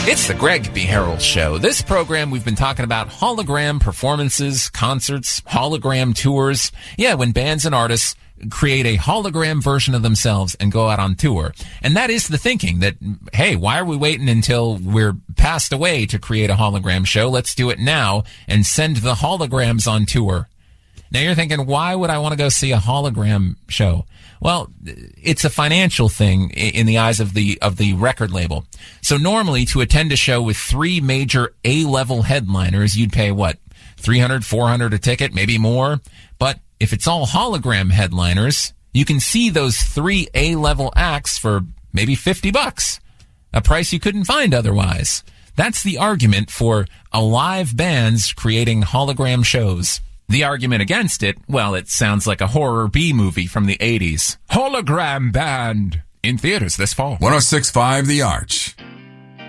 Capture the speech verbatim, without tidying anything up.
It's the Greg B. Harrell Show. This program, we've been talking about hologram performances, concerts, hologram tours. Yeah, when bands and artists create a hologram version of themselves and go out on tour. And that is the thinking that, hey, why are we waiting until we're passed away to create a hologram show? Let's do it now and send the holograms on tour. Now you're thinking, why would I want to go see a hologram show? Well, it's a financial thing in the eyes of the of the record label. So normally to attend a show with three major A-level headliners, you'd pay what? three hundred, four hundred a ticket, maybe more. But if it's all hologram headliners, you can see those three A-level acts for maybe fifty bucks, a price you couldn't find otherwise. That's the argument for alive bands creating hologram shows. The argument against it, well, it sounds like a horror B-movie from the eighties. Hologram Band. In theaters this fall. one oh six point five The Arch.